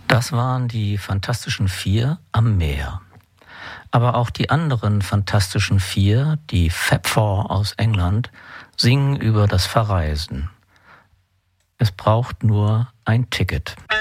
Das waren die Fantastischen Vier am Meer. Aber auch die anderen Fantastischen Vier, die Fab Four aus England, singen über das Verreisen. Es braucht nur ein Ticket.